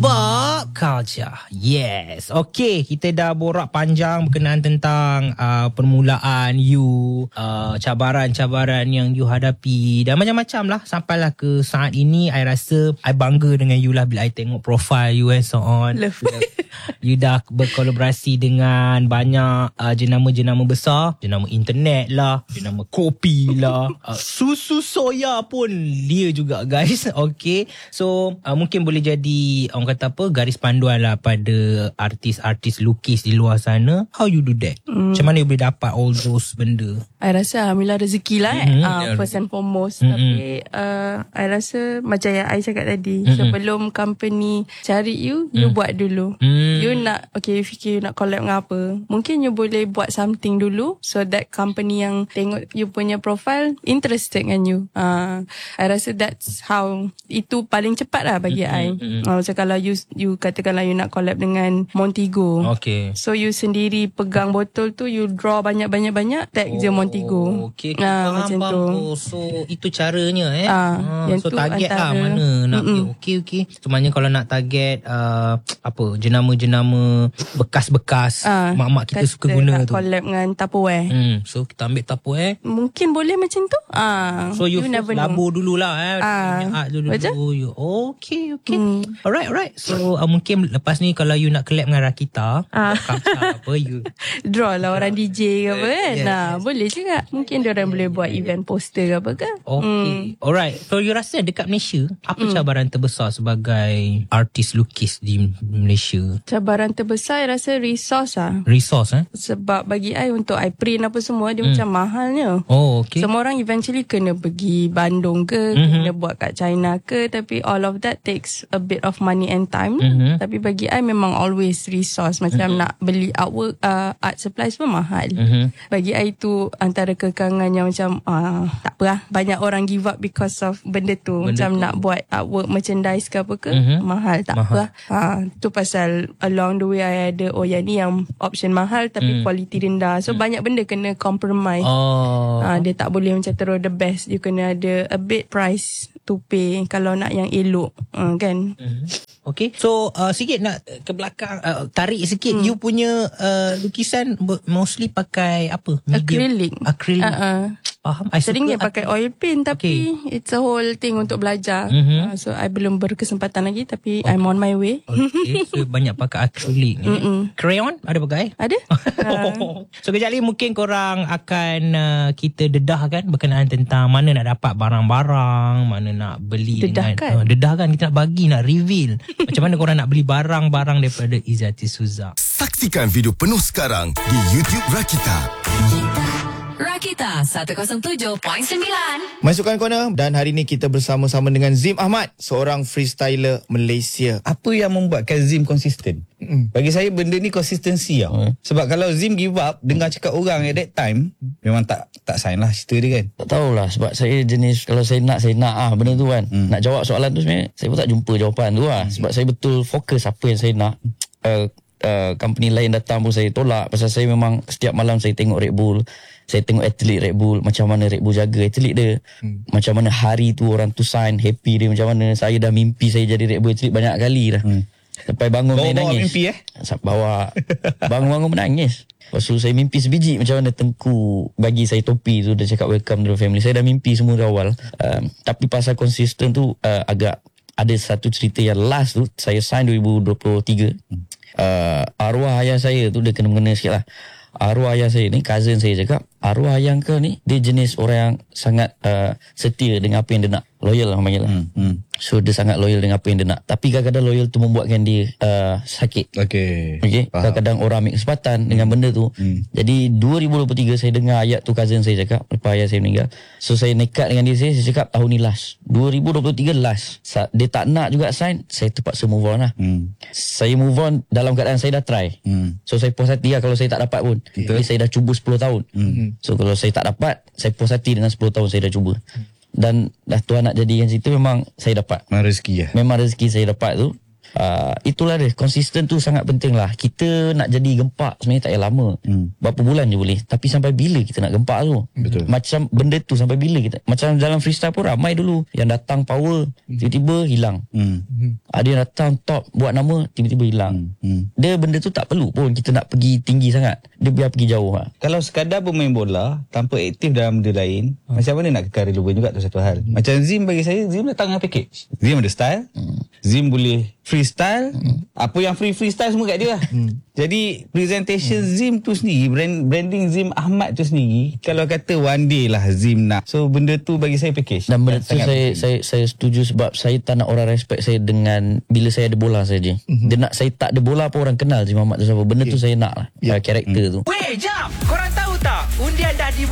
Pop culture. Yes. Okay, kita dah borak panjang berkenaan tentang permulaan you, cabaran-cabaran yang you hadapi dan macam-macam lah sampailah ke saat ini. I rasa I bangga dengan you lah bila I tengok profile you and so on. You dah berkolaborasi dengan banyak jenama-jenama besar, jenama internet lah, jenama kopi lah, susu soya pun dia juga, guys. Okay, so mungkin boleh jadi orang kata apa, garis panduan lah pada artis-artis lukis di luar sana. How you do that? Macam mana you boleh dapat all those benda? I rasa alhamdulillah rezeki lah first and foremost. Tapi I rasa macam yang I cakap tadi, sebelum company cari you buat dulu. You nak, okay, fikir you nak collab dengan apa, mungkin you boleh buat something dulu so that company yang tengok you punya profile interested dengan you. I rasa that's how, itu paling cepat lah bagi I. Macam kalau you katakanlah you nak collab dengan Montego, Okay, so you sendiri pegang botol tu, you draw banyak-banyak tag je Montego. Okay, macam tu. So itu caranya yang so tu target antara, mana nak okay. Sebenarnya kalau nak target apa, jenama-jenama bekas-bekas mak-mak kita suka guna nak tu, collab dengan Tupperware. So kita ambil Tupperware, Mungkin boleh macam tu. so you never know. labur dululah art dulu. Okay. Alright. So mungkin lepas ni kalau you nak collab dengan Rakita, apa you draw lah orang DJ ke apa kan. Yes. Boleh juga. Mungkin diorang boleh buat event poster ke apa ke. Okay. Alright. So you rasa dekat Malaysia, apa cabaran terbesar sebagai artis lukis di Malaysia? Cabaran terbesar I rasa resource lah. Resource Sebab bagi I, untuk I print apa semua, dia macam mahalnya. Okay. Semua orang eventually kena pergi Bandung ke, kena buat kat China ke. Tapi all of that takes a bit of money and time. Tapi bagi I memang always resource. Macam nak beli artwork, art supplies pun mahal. Bagi I tu antara kekangan yang macam tak apa lah, banyak orang give up because of benda tu. Nak buat artwork, merchandise ke apa ke, mahal, tak apa lah. Tu pasal along the way I ada, yang ni yang option mahal tapi quality rendah. So banyak benda kena compromise. Dia tak boleh macam terus the best. You kena ada a bit price to pay kalau nak yang elok, kan. Okay. So sikit nak ke belakang, tarik sikit. You punya lukisan mostly pakai apa? Medium? Acrylic. Faham. Seringnya pakai oil paint, tapi it's a whole thing untuk belajar. So I belum berkesempatan lagi, tapi I'm on my way. Okay. So banyak pakai acrylic. Crayon ada pakai? Ada. So kejap lagi mungkin korang akan kita dedahkan berkenaan tentang mana nak dapat barang-barang, mana nak beli. Dedahkan kita nak bagi, nak reveal macam mana korang nak beli barang-barang daripada Izzati Suzak. Saksikan video penuh sekarang di YouTube Rakita. Rakita 107.9 Masukkan Corner, dan hari ni kita bersama-sama dengan Zim Ahmad, seorang freestyler Malaysia. Apa yang membuatkan Zim konsisten? Bagi saya benda ni konsistensi tau. Sebab kalau Zim give up, dengar cakap orang at that time, memang tak sign lah cerita dia kan. Tak tahulah, sebab saya jenis kalau saya nak benda tu kan. Nak jawab soalan tu sebenarnya saya pun tak jumpa jawapan tu lah. Sebab saya betul fokus apa yang saya nak. Company lain datang pun saya tolak, pasal saya memang setiap malam saya tengok Red Bull. Saya tengok atlet Red Bull, macam mana Red Bull jaga atlet dia. Macam mana hari tu orang tu sign, happy dia macam mana. Saya dah mimpi saya jadi Red Bull atlet banyak kali dah. Sampai bangun saya nangis. Mimpi Bawa bangun menangis. Lepas tu saya mimpi sebiji macam mana Tengku bagi saya topi tu, dia cakap welcome to the family. Saya dah mimpi semua dari awal. Tapi pasal konsisten tu agak ada satu cerita yang last tu, saya sign 2023. Arwah ayah saya tu dia kena-mengena sikit lah. Arwah ayah saya ni, cousin saya cakap, arwah ayah kau ni dia jenis orang yang sangat setia dengan apa yang dia nak. Loyal lah panggil lah. So dia sangat loyal dengan apa yang dia nak. Tapi kadang-kadang loyal tu membuatkan dia sakit. Okay. Kadang-kadang orang ambil kesempatan dengan benda tu. Jadi 2023 saya dengar ayat tu, cousin saya cakap lepas ayah saya meninggal. So saya nekat dengan dia, saya cakap tahun ni last, 2023 last. Dia tak nak juga sign, saya terpaksa move on lah. Saya move on dalam keadaan saya dah try. So saya puas hati lah kalau saya tak dapat pun. Tapi saya dah cuba 10 tahun. So kalau saya tak dapat, saya puas hati dengan 10 tahun saya dah cuba. Dan dah Tuhan nak jadikan situ, memang saya dapat. Memang rezeki ya. Memang rezeki saya dapat tu. Itulah dia, konsisten tu sangat penting lah. Kita nak jadi gempak sebenarnya tak payah lama. Berapa bulan je boleh. Tapi sampai bila kita nak gempak tu? Betul. Macam benda tu sampai bila kita? Macam dalam freestyle pun ramai dulu yang datang power, tiba-tiba hilang. Ada yang datang top buat nama, tiba-tiba hilang. Dia benda tu tak perlu pun kita nak pergi tinggi sangat. Dia biar pergi jauh lah. Kalau sekadar bermain bola tanpa aktif dalam benda lain, macam mana nak kekal relevan juga tu satu hal. Macam Zim, bagi saya Zim datang dengan package. Zim ada style, Zim boleh freestyle, apa yang freestyle semua kat dia lah. Jadi presentation Zim tu sendiri, branding Zim Ahmad tu sendiri, kalau kata one day lah Zim nak, so benda tu bagi saya package. Dan benda tu saya setuju sebab saya tak nak orang respect saya dengan bila saya ada bola saja. Dia nak saya tak ada bola pun orang kenal Zim Ahmad tu siapa. Benda tu saya nak lah, karakter tu. Weh, jap! Korang tahu tak? Undian dah dibuat